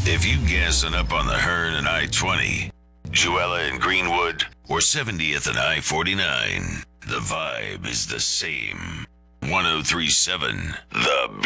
If you gassing up on the Hearn and I-20, Juella and Greenwood, or 70th and I-49, the vibe is the same. 1037 The